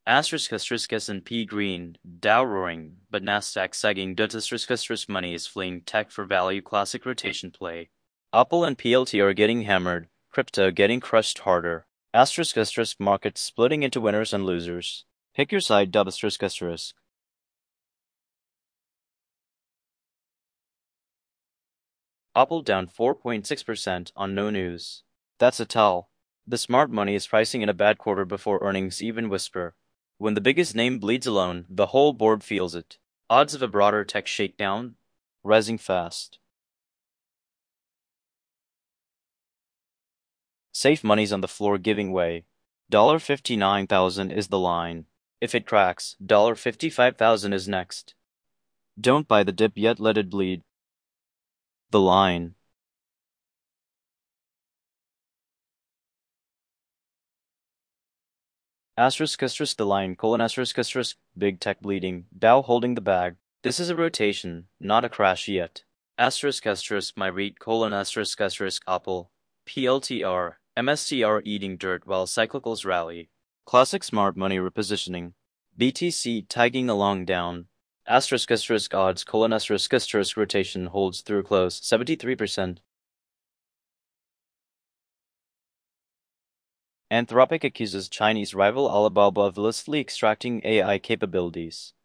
S&P green, Dow roaring, but Nasdaq sagging. Money is fleeing tech for value. Classic rotation play. Apple and PLT are getting hammered, crypto getting crushed harder. Markets splitting into winners and losers. Pick your side. Apple down 4.6% on no news. That's a tell. The smart money is pricing in a bad quarter before earnings even whisper. When the biggest name bleeds alone, the whole board feels it. Odds of a broader tech shakedown? Rising fast. Safe money's on the floor giving way. $59,000 is the line. If it cracks, $55,000 is next. Don't buy the dip yet, let it bleed. The line. The line, big tech bleeding, Dow holding the bag. This is a rotation, not a crash yet. My REIT, Apple, PLTR, MSTR eating dirt while cyclicals rally. Classic smart money repositioning. BTC tagging along down. Odds, rotation holds through close, 73%. Anthropic accuses Chinese rival Alibaba of illicitly extracting AI capabilities.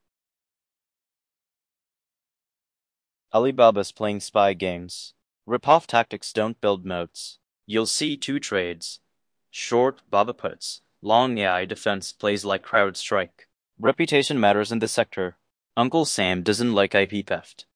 Alibaba's playing spy games. Rip-off tactics don't build moats. You'll see two trades. Short, Baba puts. Long AI defense plays like CrowdStrike. Reputation matters in this sector. Uncle Sam doesn't like IP theft.